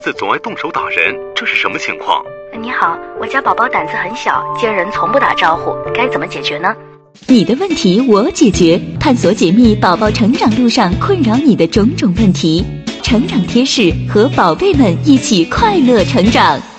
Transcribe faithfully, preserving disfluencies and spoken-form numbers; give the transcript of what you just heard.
子总爱动手打人，这是什么情况？ 你好，我家宝宝胆子很小，见人从不打招呼，该怎么解决呢？ 你的问题我解决，探索解密宝宝成长路上困扰你的种种问题，成长贴士和宝贝们一起快乐成长。